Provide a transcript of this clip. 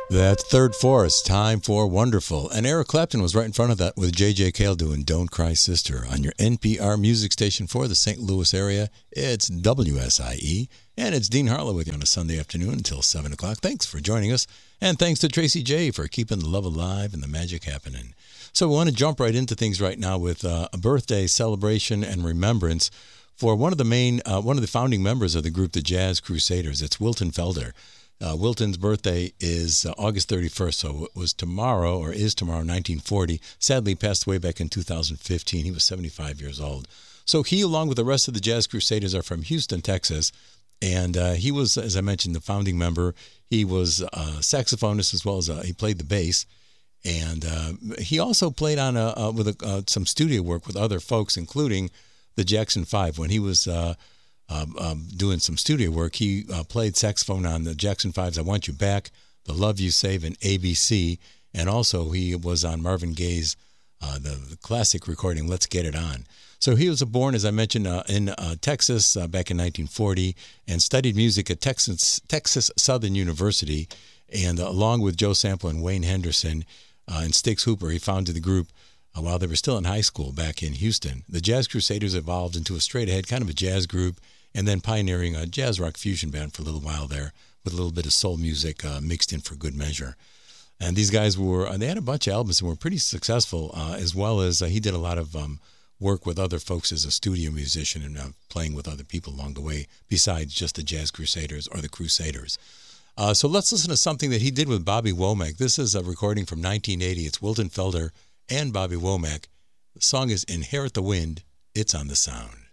That Third Force, Time for Wonderful. And Eric Clapton was right in front of that with J.J. Cale doing Don't Cry Sister on your NPR music station for the St. Louis area. It's WSIE, and it's Dean Harlow with you on a Sunday afternoon until 7 o'clock. Thanks for joining us, and thanks to Tracy J. for keeping the love alive and the magic happening. So we want to jump right into things right now with a birthday celebration and remembrance for one of the founding members of the group, the Jazz Crusaders. It's Wilton Felder. Wilton's birthday is August 31st, so it was tomorrow, or is tomorrow, 1940. Sadly, he passed away back in 2015. He was 75 years old. So he, along with the rest of the Jazz Crusaders, are from Houston, Texas. And he was, as I mentioned, the founding member. He was a saxophonist as well as he played the bass. And he also played on some studio work with other folks, including the Jackson 5. When he was doing some studio work, he played saxophone on the Jackson 5's I Want You Back, The Love You Save, and ABC. And also he was on Marvin Gaye's the classic recording, Let's Get It On. So he was born, as I mentioned, in Texas back in 1940 and studied music at Texas Southern University. And along with Joe Sample and Wayne Henderson and Styx Hooper, he founded the group while they were still in high school back in Houston. The Jazz Crusaders evolved into a straight-ahead kind of a jazz group, and then pioneering a jazz rock fusion band for a little while there with a little bit of soul music mixed in for good measure. And these guys they had a bunch of albums and were pretty successful, as well as he did a lot of work with other folks as a studio musician and playing with other people along the way, besides just the Jazz Crusaders or the Crusaders. So let's listen to something that he did with Bobby Womack. This is a recording from 1980. It's Wilton Felder and Bobby Womack. The song is Inherit the Wind. It's on the Sound.